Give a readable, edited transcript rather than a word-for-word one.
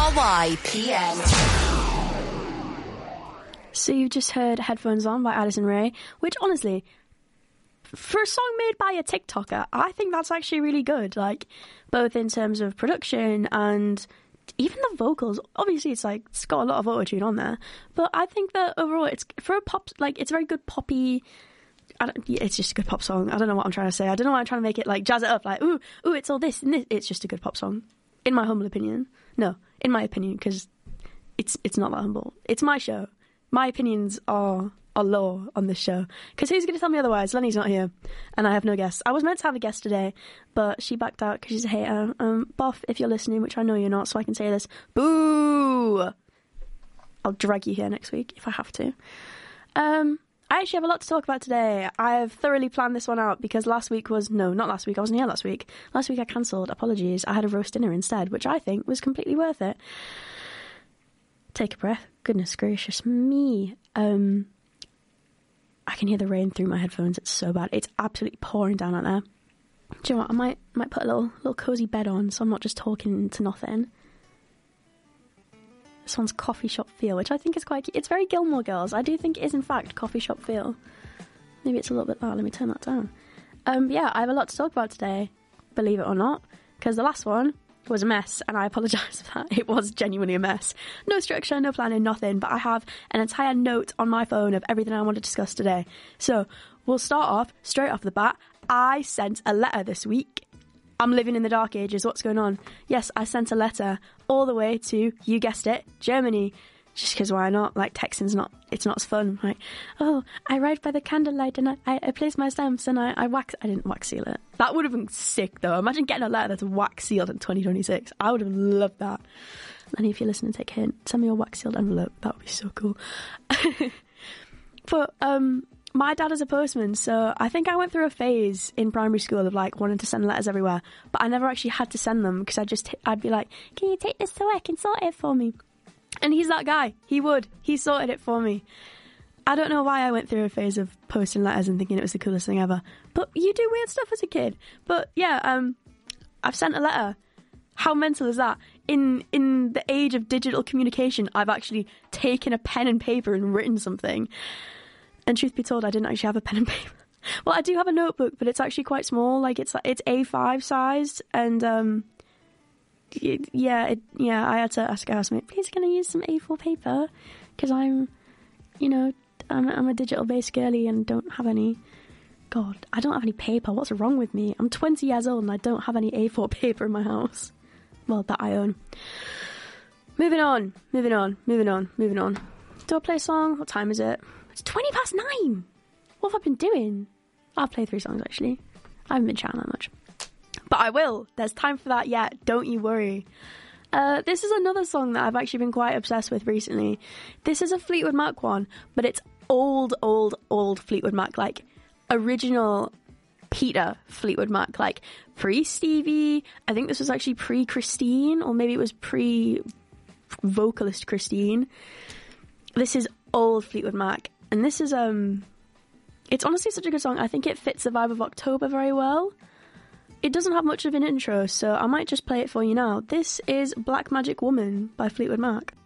RYPN. So you've just heard Headphones On by Addison Rae, which honestly, for a song made by a TikToker, I think that's actually really good. Like, both in terms of production and even the vocals. Obviously, it's got a lot of autotune on there, but I think that overall, it's for a pop, like, it's a very good poppy. It's just a good pop song. I don't know what I'm trying to say. I don't know why I'm trying to make it like jazz it up, like ooh, it's all this and this. It's just a good pop song, in my humble opinion. No, in my opinion, because it's not that humble. It's my show. My opinions are law on this show. Because who's going to tell me otherwise? Lenny's not here, and I have no guests. I was meant to have a guest today, but she backed out because she's a hater. Boff, if you're listening, which I know you're not, so I can say this. Boo! I'll drag you here next week if I have to. I actually have a lot to talk about today. I have thoroughly planned this one out because not last week. I wasn't here last week. Last week I cancelled. Apologies. I had a roast dinner instead, which I think was completely worth it. Take a breath. Goodness gracious me. I can hear the rain through my headphones. It's so bad. It's absolutely pouring down out there. Do you know what? I might put a little cozy bed on so I'm not just talking to nothing. This one's Coffee Shop Feel, which I think is quite cute. It's very Gilmore Girls. I do think it is, in fact, Coffee Shop Feel. Maybe it's a little bit loud. Let me turn that down. Yeah, I have a lot to talk about today, believe it or not, because the last one was a mess, and I apologise for that. It was genuinely a mess. No structure, no planning, nothing, but I have an entire note on my phone of everything I want to discuss today. So, we'll start off, straight off the bat. I sent a letter this week. I'm living in the dark ages. What's going on? Yes, I sent a letter all the way to, you guessed it, Germany. Just because why not? Like, texting's not as fun. Like, oh, I write by the candlelight and I place my stamps and I didn't wax seal it. That would have been sick though. Imagine getting a letter that's wax sealed in 2026. I would have loved that. And if you're listening, take a hint. Send me a wax sealed envelope. That would be so cool. But, my dad is a postman, so I think I went through a phase in primary school of like wanting to send letters everywhere, but I never actually had to send them because I'd be like, can you take this to work and sort it for me? And he's that guy. He sorted it for me. I don't know why I went through a phase of posting letters and thinking it was the coolest thing ever, but you do weird stuff as a kid. But yeah, I've sent a letter. How mental is that? In the age of digital communication, I've actually taken a pen and paper and written something. And truth be told, I didn't actually have a pen and paper. Well, I do have a notebook, but it's actually quite small. Like it's A5 sized, and I had to ask a housemate, please can I use some A4 paper? Because I'm a digital based girly and don't have any. God, I don't have any paper. What's wrong with me? I'm 20 years old and I don't have any A4 paper in my house. Well, that I own. Moving on. Do I play a song? What time is it? It's 9:20. What have I been doing? I'll play 3 songs, actually. I haven't been chatting that much. But I will. There's time for that yet. Don't you worry. This is another song that I've actually been quite obsessed with recently. This is a Fleetwood Mac one, but it's old Fleetwood Mac. Like, original Peter Fleetwood Mac. Like, pre-Stevie. I think this was actually pre-Christine, or maybe it was pre-vocalist Christine. This is old Fleetwood Mac. And this is, it's honestly such a good song. I think it fits the vibe of October very well. It doesn't have much of an intro, so I might just play it for you now. This is Black Magic Woman by Fleetwood Mac.